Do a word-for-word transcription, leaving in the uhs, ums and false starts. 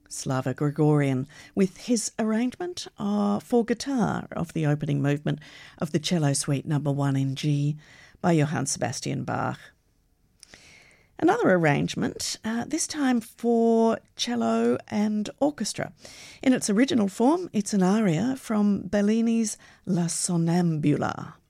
Slava Gregorian, with his arrangement uh, for guitar of the opening movement of the Cello Suite Number one in G by Johann Sebastian Bach. Another arrangement, uh, this time for cello and orchestra. In its original form, it's an aria from Bellini's La Sonnambula.